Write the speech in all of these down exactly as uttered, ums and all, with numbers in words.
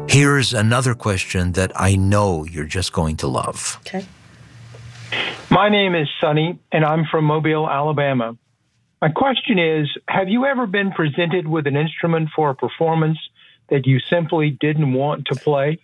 Here's another question that I know you're just going to love. Okay. My name is Sonny, and I'm from Mobile, Alabama. My question is, have you ever been presented with an instrument for a performance that you simply didn't want to play?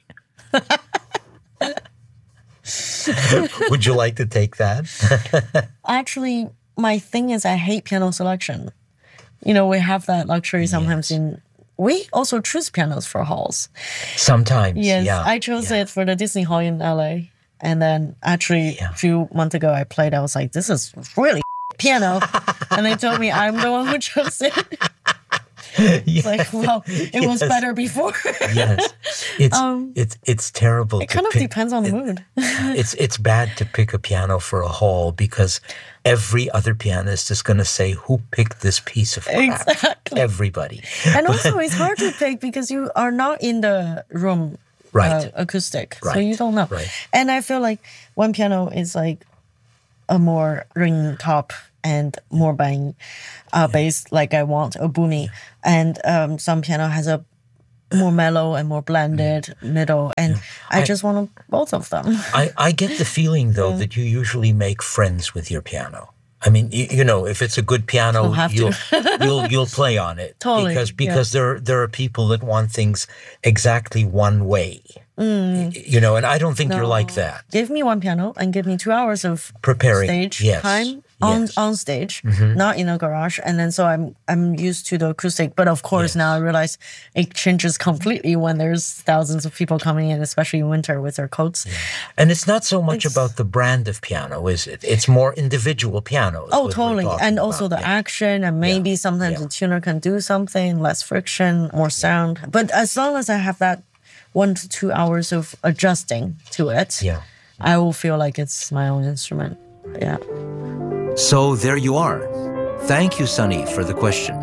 Would you like to take that? Actually, my thing is I hate piano selection. You know, we have that luxury sometimes yes. in... We also choose pianos for halls. Sometimes, yes, yeah. I chose yeah. it for the Disney Hall in L A. And then actually yeah. a few months ago I played, I was like, this is really piano. And they told me I'm the one who chose it. It's like, well, it yes. was better before. yes, it's um, it's it's terrible. It kind of pick, depends on the it, mood. it's it's bad to pick a piano for a hall because every other pianist is going to say, "Who picked this piece of crap?" Exactly. Everybody. And also, it's hard to pick because you are not in the room, right? Uh, acoustic, right. so you don't know. Right. And I feel like one piano is like a more ring top and more bang uh, bass, like I want, a boomy. And um, some piano has a more mellow and more blended mm. middle. And yeah. I, I just want both of them. I, I get the feeling, though, yeah. that you usually make friends with your piano. I mean, you, you know, if it's a good piano, you'll, you'll you'll play on it. Totally. Because, because yeah. there, there are people that want things exactly one way. Mm. You know, and I don't think no. you're like that. Give me one piano and give me two hours of preparing stage yes. time on yes. on stage, mm-hmm. not in a garage. And then so I'm I'm used to the acoustic, but of course yes. now I realize it changes completely when there's thousands of people coming in, especially in winter with their coats. Yeah. And it's not so much it's, about the brand of piano, is it? It's more individual pianos. Oh, totally. And also about. the yeah. action, and maybe yeah. sometimes yeah. the tuner can do something, less friction, more sound. But as long as I have that one to two hours of adjusting to it, yeah. I will feel like it's my own instrument. Yeah. So there you are. Thank you, Sonny, for the question.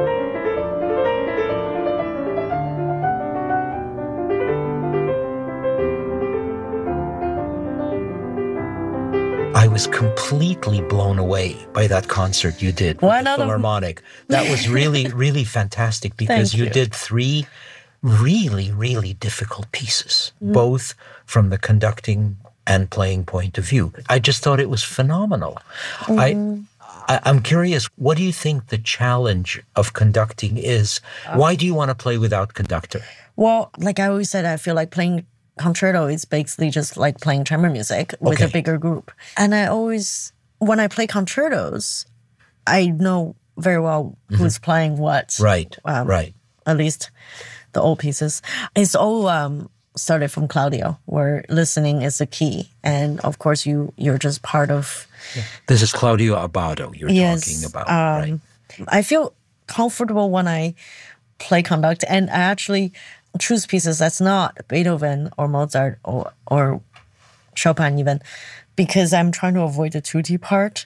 I was completely blown away by that concert you did with the Philharmonic. That was really, really fantastic because you, you did three really, really difficult pieces, mm. both from the conducting and playing point of view. I just thought it was phenomenal. Mm. I, I, I'm curious, what do you think the challenge of conducting is? Uh, Why do you want to play without conductor? Well, like I always said, I feel like playing concerto is basically just like playing chamber music with okay. a bigger group. And I always, when I play concertos, I know very well who's mm-hmm. playing what. Right, um, right. At least the old pieces. It's all um, started from Claudio, where listening is the key. And of course, you, you're just part of... Yeah. This is Claudio Abbado you're yes, talking about, um, right? I feel comfortable when I play conduct, and I actually choose pieces that's not Beethoven or Mozart or, or Chopin even, because I'm trying to avoid the tutti part.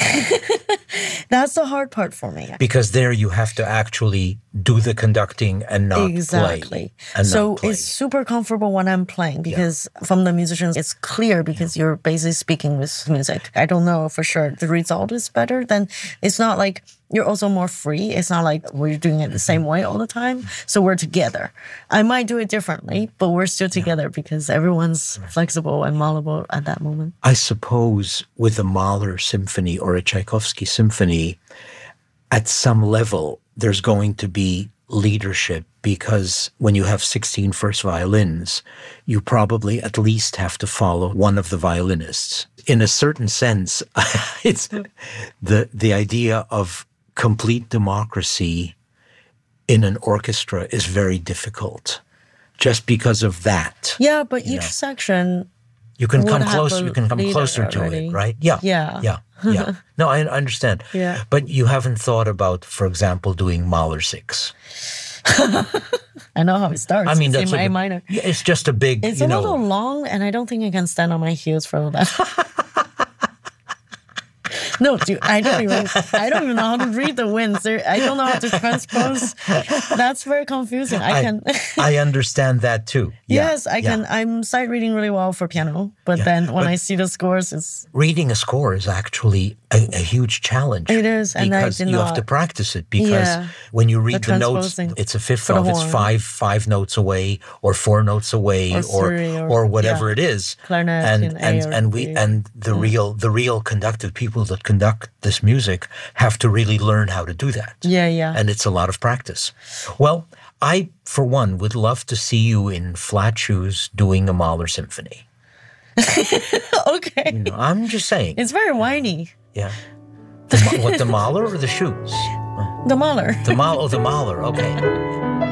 That's the hard part for me. Because there you have to actually do the conducting and not exactly. play. And so not play. It's super comfortable when I'm playing because yeah. from the musicians, it's clear because yeah. you're basically speaking with music. I don't know for sure the result is better. Then it's not like you're also more free. It's not like we're doing it the same way all the time. So we're together. I might do it differently, but we're still together yeah. because everyone's right. flexible and malleable at that moment. I suppose with a Mahler symphony or a Tchaikovsky symphony, at some level, there's going to be leadership because when you have sixteen first violins, you probably at least have to follow one of the violinists. In a certain sense, it's the the idea of complete democracy in an orchestra is very difficult just because of that. Yeah, but each know. section you can come closer you can come closer to already. it, right? Yeah. Yeah. Yeah. Yeah. No, I understand. Yeah. But you haven't thought about, for example, doing Mahler six. I know how it starts. I mean, it's that's in a, A minor. It's just a big, It's you a know, little long, and I don't think I can stand on my heels for that. No, dude, I don't even. I don't even know how to read the winds. There, I don't know how to transpose. That's very confusing. I, I can. I understand that too. Yeah, yes, I yeah. can. I'm sight reading really well for piano, but Yeah, then when but I see the scores, it's reading a score is actually a, a huge challenge. It is, and I because did you not. have to practice it. Because Yeah. when you read The the, notes, transposing it's a fifth for the off. It's horn. five five notes away, or four notes away, Or or three, or, or- whatever yeah. it is. Clarinet and in A and or and we B. and the real the real conductive people that conduct this music have to really learn how to do that. Yeah, yeah. And it's a lot of practice. Well, I, for one, would love to see you in flat shoes doing a Mahler symphony. Okay. You know, I'm just saying. It's very whiny. Yeah. The, Ma- what, the Mahler or the shoes? The Mahler. The Mahler, oh, the Mahler, okay.